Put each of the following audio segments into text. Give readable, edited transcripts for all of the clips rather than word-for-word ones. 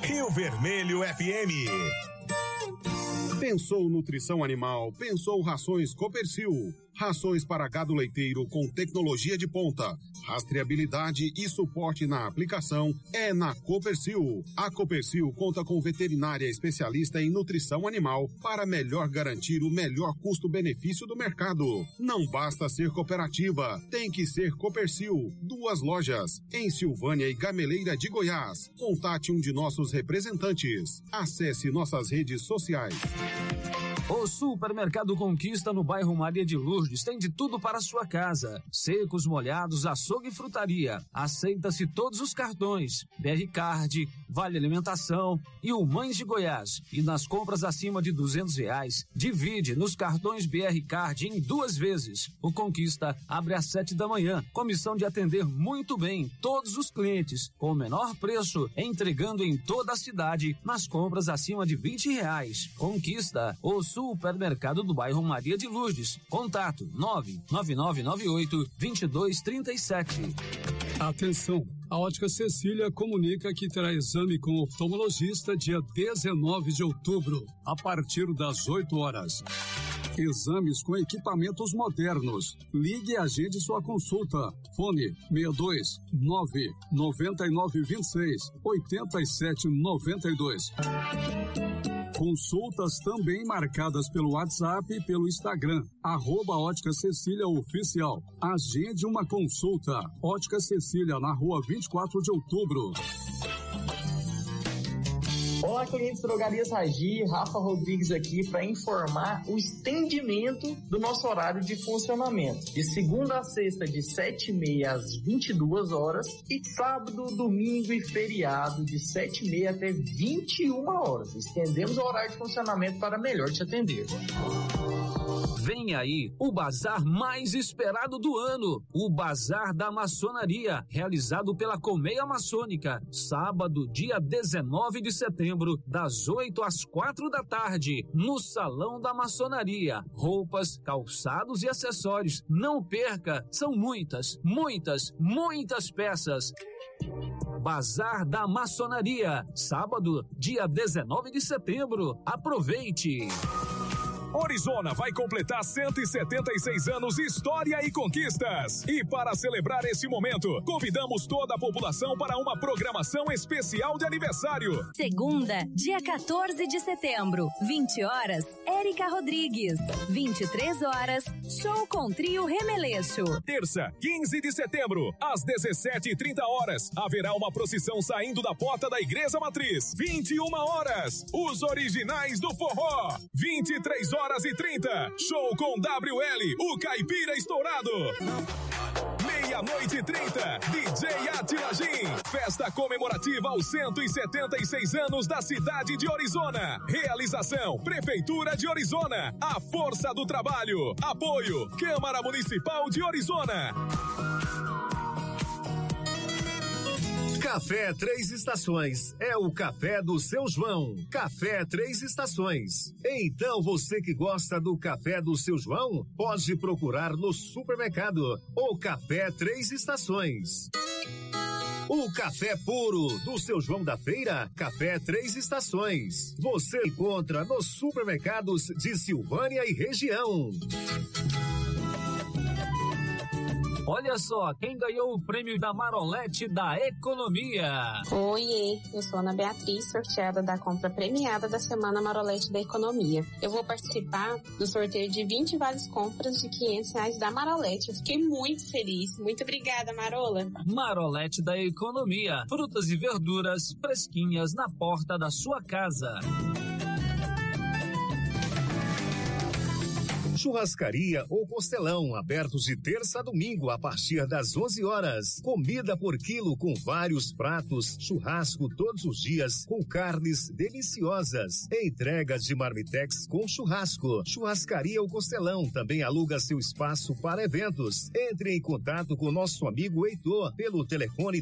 Rio Vermelho FM. Pensou nutrição animal, pensou rações Copercil. Rações para gado leiteiro com tecnologia de ponta, rastreabilidade e suporte na aplicação é na Copercil. A Copercil conta com veterinária especialista em nutrição animal para melhor garantir o melhor custo-benefício do mercado. Não basta ser cooperativa, tem que ser Copercil. 2 lojas, em Silvânia e Gameleira de Goiás. Contate um de nossos representantes. Acesse nossas redes sociais. O Supermercado Conquista no bairro Maria de Lourdes tem de tudo para a sua casa. Secos, molhados, açougue e frutaria. Aceita-se todos os cartões. BR Card, Vale Alimentação e o Mães de Goiás. E nas compras acima de R$200, divide nos cartões BR Card em 2 vezes. O Conquista abre às 7 da manhã, com missão de atender muito bem todos os clientes, com o menor preço, entregando em toda a cidade nas compras acima de R$20. Conquista, o Supermercado do bairro Maria de Lourdes. Contato 99998-2237. Atenção! A Ótica Cecília comunica que terá exame com oftalmologista dia 19 de outubro, a partir das 8 horas. Exames com equipamentos modernos. Ligue e agende sua consulta. Fone 62 99926 8792. Consultas também marcadas pelo WhatsApp e pelo Instagram, @Ótica Cecília Oficial. Agende uma consulta. Ótica Cecília, na rua 24 de outubro. Olá, clientes Drogarias Ragi, Rafa Rodrigues aqui para informar o estendimento do nosso horário de funcionamento. De segunda a sexta, de 7h30 às 22 horas e sábado, domingo e feriado, de 7h30 até 21 horas. Estendemos o horário de funcionamento para melhor te atender. Vem aí o bazar mais esperado do ano, o Bazar da Maçonaria, realizado pela Colmeia Maçônica, sábado, dia 19 de setembro, das 8 às 4 da tarde, no Salão da Maçonaria. Roupas, calçados e acessórios. Não perca, são muitas peças. Bazar da Maçonaria, sábado, dia 19 de setembro. Aproveite! Orizona vai completar 176 anos de história e conquistas. E para celebrar esse momento, convidamos toda a população para uma programação especial de aniversário. Segunda, dia 14 de setembro, 20 horas, Érica Rodrigues. 23 horas, show com trio Remeleixo. Terça, 15 de setembro, às 17h30, haverá uma procissão saindo da porta da Igreja Matriz. 21 horas, os originais do forró. 23h30, show com WL, o Caipira Estourado. 00:30, DJ Atilagim. Festa comemorativa aos 176 anos da cidade de Orizona. Realização, Prefeitura de Orizona. A força do trabalho. Apoio, Câmara Municipal de Orizona. Café Três Estações é o café do seu João. Café Três Estações. Então você que gosta do café do seu João, pode procurar no supermercado o Café Três Estações. O café puro do seu João da Feira, Café Três Estações. Você encontra nos supermercados de Silvânia e região. Olha só, quem ganhou o prêmio da Marolete da Economia. Oiê, eu sou Ana Beatriz, sorteada da compra premiada da Semana Marolete da Economia. Eu vou participar do sorteio de 20 vales compras de R$500 da Marolete. Eu fiquei muito feliz. Muito obrigada, Marola. Marolete da Economia. Frutas e verduras fresquinhas na porta da sua casa. Churrascaria ou Costelão, abertos de terça a domingo a partir das 11 horas. Comida por quilo com vários pratos, churrasco todos os dias com carnes deliciosas. Entregas de marmitex com churrasco. Churrascaria ou Costelão também aluga seu espaço para eventos. Entre em contato com nosso amigo Heitor pelo telefone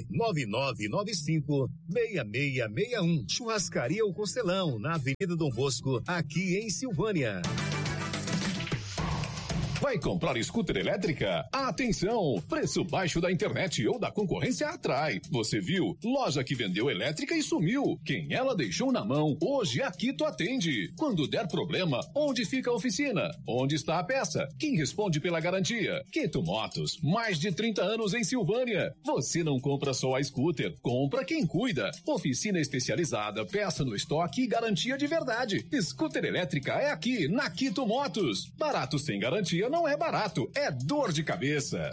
99995-6661. Churrascaria ou Costelão, na Avenida Dom Bosco, aqui em Silvânia. Vai comprar scooter elétrica? Atenção! Preço baixo da internet ou da concorrência atrai. Você viu? Loja que vendeu elétrica e sumiu. Quem ela deixou na mão, hoje a Quito atende. Quando der problema, onde fica a oficina? Onde está a peça? Quem responde pela garantia? Quito Motos, mais de 30 anos em Silvânia. Você não compra só a scooter, compra quem cuida. Oficina especializada, peça no estoque e garantia de verdade. Scooter elétrica é aqui, na Quito Motos. Barato sem garantia não é barato, é dor de cabeça.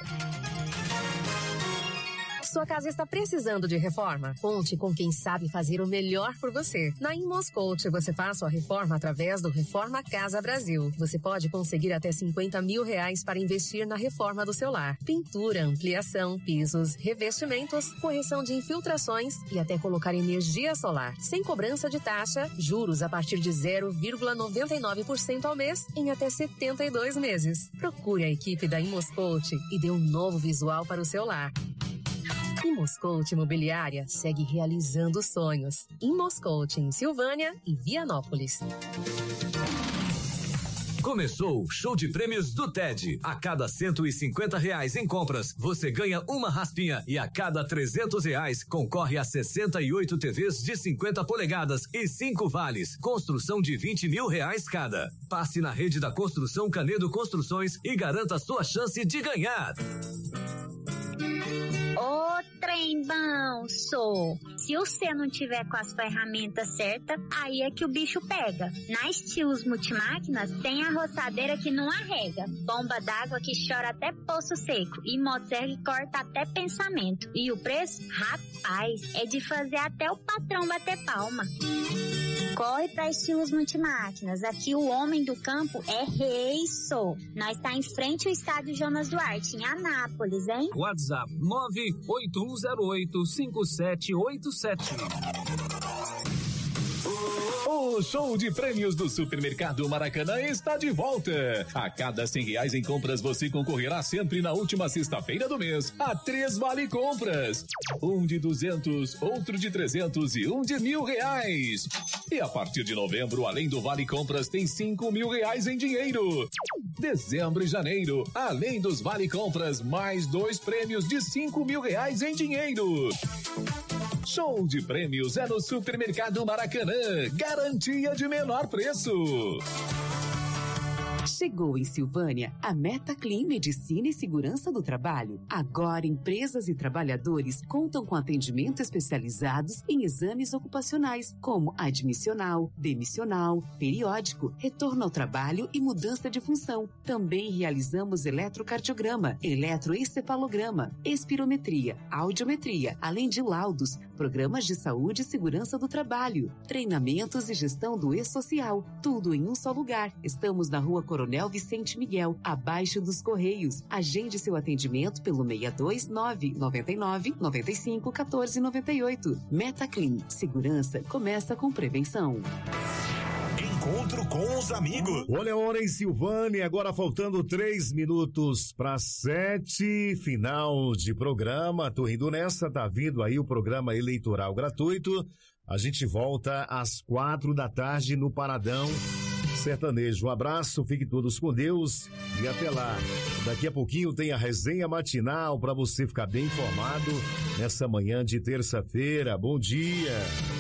Sua casa está precisando de reforma? Conte com quem sabe fazer o melhor por você. Na Imoscoach, você faz sua reforma através do Reforma Casa Brasil. Você pode conseguir até R$50 mil para investir na reforma do seu lar. Pintura, ampliação, pisos, revestimentos, correção de infiltrações e até colocar energia solar. Sem cobrança de taxa, juros a partir de 0,99% ao mês em até 72 meses. Procure a equipe da Imoscoach e dê um novo visual para o seu lar. Imoscoach Imobiliária segue realizando sonhos. Imoscoach em Silvânia e Vianópolis. Começou o show de prêmios do TED. A cada R$150 em compras, você ganha uma raspinha e a cada R$300 concorre a 68 TVs de 50 polegadas e 5 vales. Construção de R$20 mil cada. Passe na rede da Construção Canedo Construções e garanta sua chance de ganhar. Ô, trem bom, sou. Se você não tiver com as ferramentas certas, aí é que o bicho pega. Na Estilos Multimáquinas tem a roçadeira que não arrega, bomba d'água que chora até poço seco e motosserra que corta até pensamento. E o preço? Rapaz, é de fazer até o patrão bater palma. Corre pra Estilos Multimáquinas. Aqui o homem do campo é rei, sou. Nós tá em frente ao estádio Jonas Duarte, em Anápolis, hein? WhatsApp 981085787. O show de prêmios do Supermercado Maracanã está de volta. A cada R$100 em compras, você concorrerá sempre na última sexta-feira do mês a 3 vale compras. Um de 200, outro de 300 e um de R$1.000. E a partir de novembro, além do vale compras, tem R$5 mil em dinheiro. Dezembro e janeiro, além dos vale compras, mais 2 prêmios de R$5 mil em dinheiro. Show de prêmios é no Supermercado Maracanã. Garantia de menor preço. Chegou em Silvânia a MetaClean Medicina e Segurança do Trabalho. Agora, empresas e trabalhadores contam com atendimento especializados em exames ocupacionais, como admissional, demissional, periódico, retorno ao trabalho e mudança de função. Também realizamos eletrocardiograma, eletroencefalograma, espirometria, audiometria, além de laudos, programas de saúde e segurança do trabalho, treinamentos e gestão do e-social. Tudo em um só lugar. Estamos na Rua Coronel Vicente Miguel, abaixo dos Correios. Agende seu atendimento pelo 62999951498. MetaClean. Segurança começa com prevenção. Encontro com os amigos. Olha a hora em Silvânia, agora faltando 3 minutos para 7, final de programa. Tô indo nessa, tá vindo aí o programa eleitoral gratuito. A gente volta às 4 da tarde no Paradão Sertanejo. Um abraço, fiquem todos com Deus e até lá. Daqui a pouquinho tem a resenha matinal para você ficar bem informado nessa manhã de terça-feira. Bom dia.